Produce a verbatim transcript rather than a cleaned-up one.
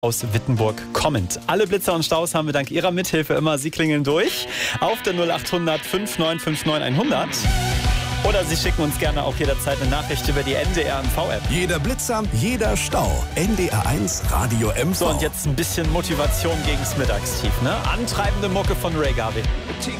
aus Wittenburg kommend. Alle Blitzer und Staus haben wir dank Ihrer Mithilfe immer. Sie klingeln durch auf der null acht hundert fünf neun fünf neun hundert. Oder Sie schicken uns gerne auch jederzeit eine Nachricht über die N D R M V-App. Jeder Blitzer, jeder Stau. N D R eins Radio M V. So, und jetzt ein bisschen Motivation gegens Mittagstief, ne? Antreibende Mucke von Ray Garvey.